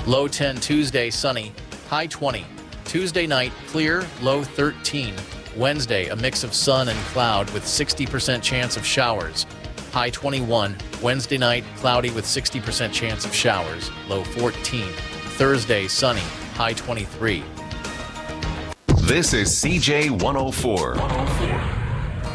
Low 10 Tuesday, sunny, high 20. Tuesday night, clear, low 13. Wednesday, a mix of sun and cloud with 60% chance of showers. High 21. Wednesday night, cloudy with 60% chance of showers. Low 14. Thursday, sunny. High 23. This is CJ 104.